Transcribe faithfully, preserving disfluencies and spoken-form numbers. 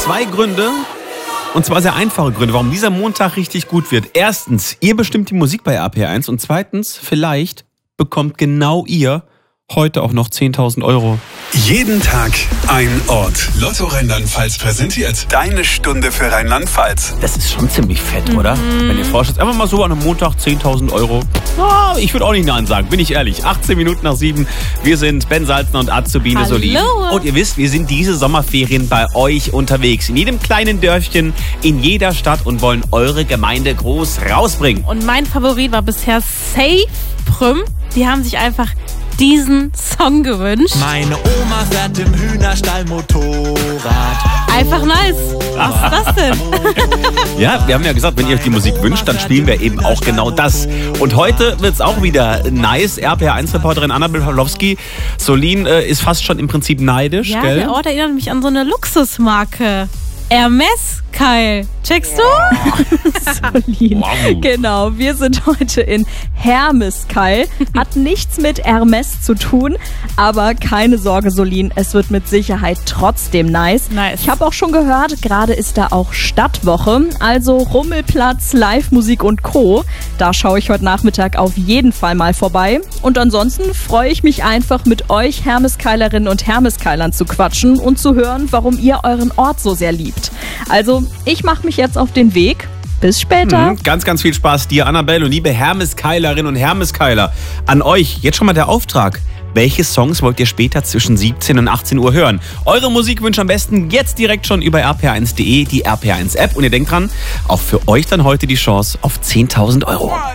zwei Gründe, und zwar sehr einfache Gründe, warum dieser Montag richtig gut wird. Erstens, ihr bestimmt die Musik bei R P R eins und zweitens, vielleicht bekommt genau ihr heute auch noch zehntausend Euro. Jeden Tag ein Ort. Lotto Rheinland-Pfalz präsentiert deine Stunde für Rheinland-Pfalz. Das ist schon ziemlich fett, mhm. oder? Wenn ihr vorstellt, einfach mal so an einem Montag zehntausend Euro. Oh, ich würde auch nicht Nein sagen, bin ich ehrlich. achtzehn Minuten nach sieben. Wir sind Ben Salzner und Azubine Solin. Und ihr wisst, wir sind diese Sommerferien bei euch unterwegs. In jedem kleinen Dörfchen, in jeder Stadt und wollen eure Gemeinde groß rausbringen. Und mein Favorit war bisher Safe Prüm. Die haben sich einfach diesen Song gewünscht. Meine Oma fährt im Hühnerstall Motorrad. Einfach nice. Was ist das denn? Ja, wir haben ja gesagt, wenn ihr euch die Musik wünscht, dann spielen wir eben auch genau das. Und heute wird's auch wieder nice. R P R eins Reporterin Annabel Pawlowski. Solin äh, ist fast schon im Prinzip neidisch, ja, gell? Der Ort erinnert mich an so eine Luxusmarke. Hermes Keil. Checkst du? Solin. Wow. Genau, wir sind heute in Hermes Keil. Hat nichts mit Hermes zu tun, aber keine Sorge, Solin, es wird mit Sicherheit trotzdem nice. Nice. Ich habe auch schon gehört, gerade ist da auch Stadtwoche, also Rummelplatz, Live-Musik und Co. Da schaue ich heute Nachmittag auf jeden Fall mal vorbei. Und ansonsten freue ich mich einfach, mit euch Hermeskeilerinnen und Hermeskeilern zu quatschen und zu hören, warum ihr euren Ort so sehr liebt. Also, ich mache mich jetzt auf den Weg. Bis später. Mhm, ganz, ganz viel Spaß dir, Annabelle, und liebe Hermeskeilerinnen und Hermeskeiler. An euch jetzt schon mal der Auftrag. Welche Songs wollt ihr später zwischen siebzehn und achtzehn Uhr hören? Eure Musikwünsche am besten jetzt direkt schon über r p r eins punkt de, die R P R eins App. Und ihr denkt dran, auch für euch dann heute die Chance auf zehntausend Euro.